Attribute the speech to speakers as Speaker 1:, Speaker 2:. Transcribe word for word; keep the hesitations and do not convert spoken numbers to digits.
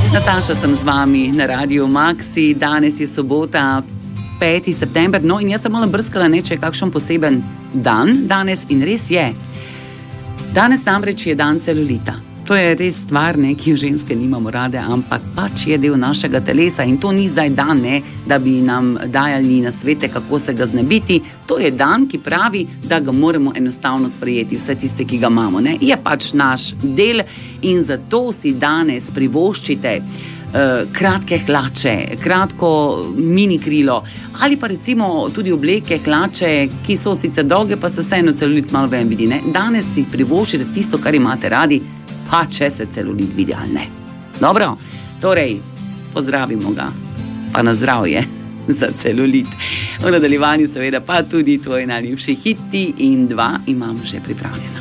Speaker 1: Nataša sem z vami na Radiu Maxi, danes je sobota, peti september, no in jaz sem malo brskala, ne, če je kakšen poseben dan danes in res je. Danes namreč je dan celulita. To je res stvar, ne, ki jo ženske nimamo rade, ampak pač je del našega telesa in to ni zdaj dan, ne, da bi nam dajali nasvete, kako se ga znebiti. To je dan, ki pravi, da ga moramo enostavno sprejeti, vse tiste, ki ga imamo, ne. Je pač naš del in zato si danes privoščite uh, kratke hlače, kratko mini krilo ali pa recimo tudi obleke, hlače, ki so sicer dolge, pa se vseeno celulit malo ven vidi, ne. Danes si privoščite tisto, kar imate radi, pa če se celulit vidi ali ne. Dobro, torej, pozdravimo ga, pa na zdravje za celulit. V nadaljevanju seveda pa tudi tvoji najljubši hiti in dva imamo že pripravljena.